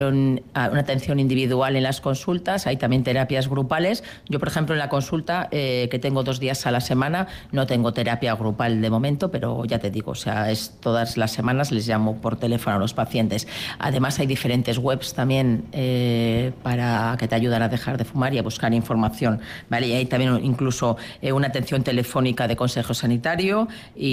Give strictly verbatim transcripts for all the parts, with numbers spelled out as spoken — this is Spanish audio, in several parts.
una atención individual en las consultas, hay también terapias grupales. Yo, por ejemplo, en la consulta, eh, que tengo dos días a la semana, no tengo terapia grupal de momento, pero ya te digo, o sea, es todas las semanas les llamo por teléfono a los pacientes. Además, hay diferentes webs también eh, para que te ayudan a dejar de fumar y a buscar información, ¿vale? Y hay también incluso eh, una atención telefónica de consejo sanitario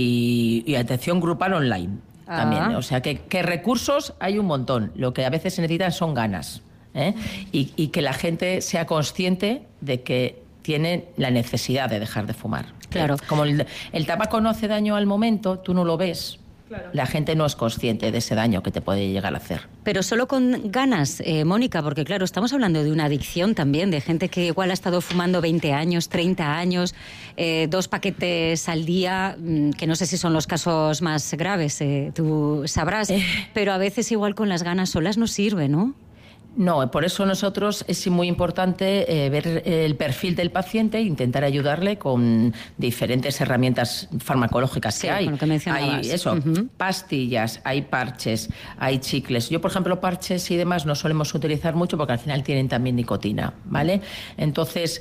y, y atención grupal online. También, ah. O sea, que, que recursos hay un montón. Lo que a veces se necesitan son ganas, ¿eh? y, y que la gente sea consciente de que tiene la necesidad de dejar de fumar. Claro. Como el, el tabaco no hace daño al momento, tú no lo ves. Claro. La gente no es consciente de ese daño que te puede llegar a hacer. Pero solo con ganas, eh, Mónica, porque claro, estamos hablando de una adicción también, de gente que igual ha estado fumando veinte años, treinta años, eh, dos paquetes al día, que no sé si son los casos más graves, eh, tú sabrás, eh. pero a veces igual con las ganas solas no sirve, ¿no? No, por eso nosotros es muy importante eh, ver el perfil del paciente e intentar ayudarle con diferentes herramientas farmacológicas sí, que hay. Con lo que mencionabas. Hay eso, uh-huh. pastillas, hay parches, hay chicles. Yo, por ejemplo, parches y demás no solemos utilizar mucho porque al final tienen también nicotina, ¿vale? Entonces,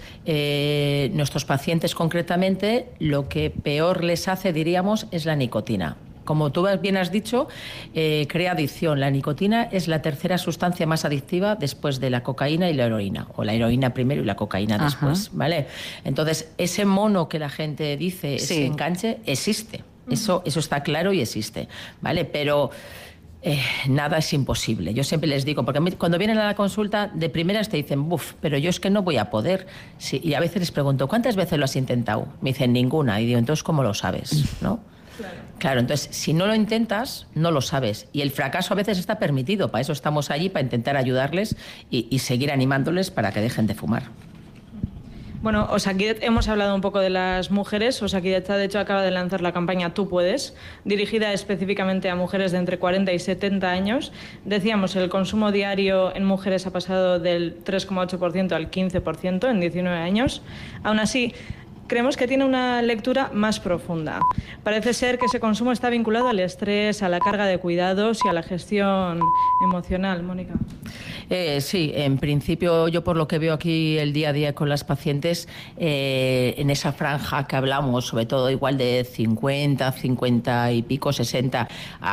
eh, nuestros pacientes concretamente, lo que peor les hace, diríamos, es la nicotina. Como tú bien has dicho, eh, crea adicción. La nicotina es la tercera sustancia más adictiva después de la cocaína y la heroína. O la heroína primero y la cocaína Ajá. después, ¿vale? Entonces, ese mono que la gente dice, sí. ese enganche, existe. Uh-huh. Eso, eso está claro y existe, ¿vale? Pero eh, nada es imposible. Yo siempre les digo, porque cuando vienen a la consulta, de primeras te dicen, buf, pero yo es que no voy a poder. Sí, y a veces les pregunto, ¿cuántas veces lo has intentado? Me dicen, ninguna. Y digo, entonces, ¿cómo lo sabes? ¿No? Claro. Claro, entonces, si no lo intentas, no lo sabes. Y el fracaso a veces está permitido. Para eso estamos allí, para intentar ayudarles y, y seguir animándoles para que dejen de fumar. Bueno, Osakidetza, hemos hablado un poco de las mujeres. Osakidetza, de hecho, acaba de lanzar la campaña Tú Puedes, dirigida específicamente a mujeres de entre cuarenta y setenta años. Decíamos, el consumo diario en mujeres ha pasado del tres coma ocho por ciento al quince por ciento en diecinueve años. Aún así, creemos que tiene una lectura más profunda. Parece ser que ese consumo está vinculado al estrés, a la carga de cuidados y a la gestión emocional. Mónica. Eh, sí, en principio yo por lo que veo aquí el día a día con las pacientes, eh, en esa franja que hablamos, sobre todo igual de cincuenta, cincuenta y pico, sesenta,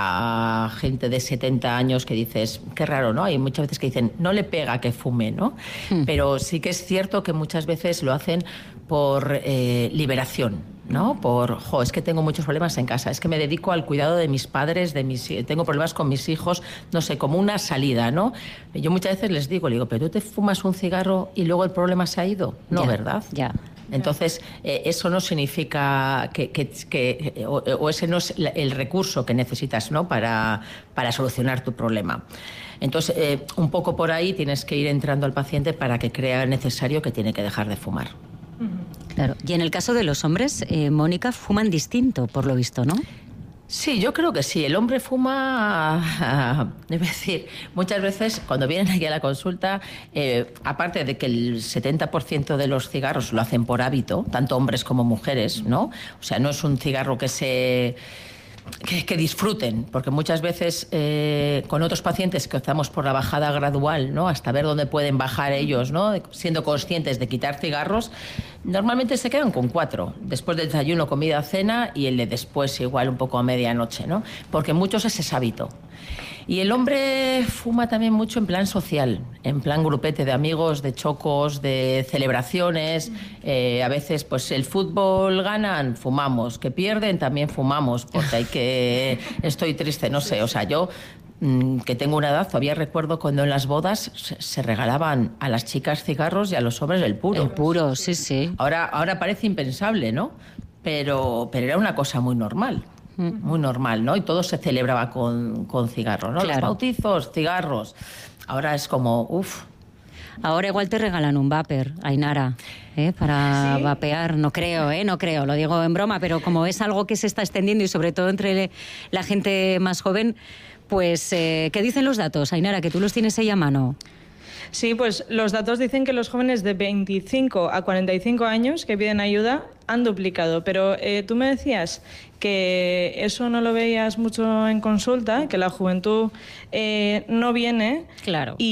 a gente de setenta años que dices, qué raro, ¿no? Hay muchas veces que dicen, no le pega que fume, ¿no? Hmm. Pero sí que es cierto que muchas veces lo hacen por eh, liberación, ¿no? Por, jo, es que tengo muchos problemas en casa, es que me dedico al cuidado de mis padres, de mis, tengo problemas con mis hijos, no sé, como una salida, ¿no? Yo muchas veces les digo, le digo, pero tú te fumas un cigarro y luego el problema se ha ido, ¿no? Ya, ¿verdad? Ya. Entonces, eh, eso no significa que, que, que o, o ese no es el recurso que necesitas, ¿no? Para, para solucionar tu problema. Entonces, eh, un poco por ahí tienes que ir entrando al paciente para que crea necesario que tiene que dejar de fumar. Claro. Y en el caso de los hombres, eh, Mónica, fuman distinto, por lo visto, ¿no? Sí, yo creo que sí. El hombre fuma, es decir, muchas veces cuando vienen aquí a la consulta, eh, aparte de que el setenta por ciento de los cigarros lo hacen por hábito, tanto hombres como mujeres, ¿no? O sea, no es un cigarro que se... Que, que disfruten, porque muchas veces eh, con otros pacientes que optamos por la bajada gradual, ¿no? Hasta ver dónde pueden bajar ellos, ¿no? Siendo conscientes de quitar cigarros, normalmente se quedan con cuatro, después del desayuno, comida, cena y el de después igual un poco a medianoche, ¿no? Porque muchos es ese hábito. Y el hombre fuma también mucho en plan social, en plan grupete de amigos, de chocos, de celebraciones. Eh, a veces, pues el fútbol ganan, fumamos. Que pierden, también fumamos, porque hay que... Estoy triste, no sé. O sea, yo, mmm, que tengo una edad, todavía recuerdo cuando en las bodas se, se regalaban a las chicas cigarros y a los hombres el puro. El puro, sí, sí. Ahora, ahora parece impensable, ¿no? Pero, pero era una cosa muy normal. Muy normal, ¿no? Y todo se celebraba con, con cigarros, ¿no? Claro. Los bautizos, cigarros. Ahora es como, uff. Ahora igual te regalan un vapor, Ainara, ¿eh? Para ¿Sí? vapear. No creo, ¿eh? No creo, lo digo en broma, pero como es algo que se está extendiendo y sobre todo entre la gente más joven, pues, eh, ¿qué dicen los datos, Ainara? Que tú los tienes ahí a mano. Sí, pues los datos dicen que los jóvenes de veinticinco a cuarenta y cinco años que piden ayuda han duplicado, pero eh, tú me decías que eso no lo veías mucho en consulta, que la juventud eh, no viene. Claro. Y